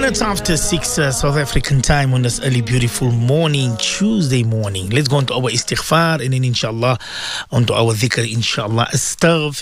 minutes after 6 South African time on this early, beautiful morning, Tuesday morning. Let's go on to our istighfar and then inshallah onto our dhikr, inshallah. Astaghfir.